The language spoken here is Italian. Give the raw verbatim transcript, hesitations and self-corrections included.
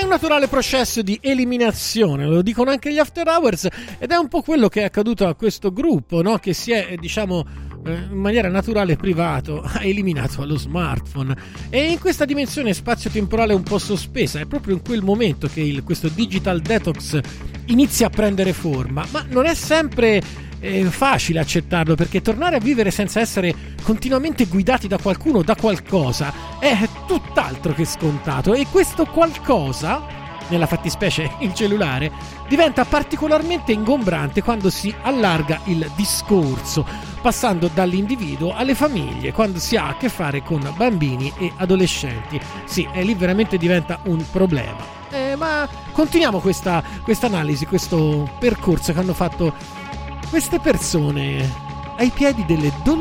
un naturale processo di eliminazione, lo dicono anche gli After Hours, ed è un po' quello che è accaduto a questo gruppo, no? Che si è, diciamo, in maniera naturale e privato ha eliminato lo smartphone, e in questa dimensione spazio-temporale un po' sospesa è proprio in quel momento che il, questo digital detox inizia a prendere forma. Ma non è sempre eh, facile accettarlo, perché tornare a vivere senza essere continuamente guidati da qualcuno o da qualcosa è tutt'altro che scontato, e questo qualcosa, nella fattispecie il cellulare, diventa particolarmente ingombrante quando si allarga il discorso, passando dall'individuo alle famiglie, quando si ha a che fare con bambini e adolescenti. Sì, e lì veramente diventa un problema. Eh, ma continuiamo questa questa analisi, questo percorso che hanno fatto queste persone ai piedi delle dolorose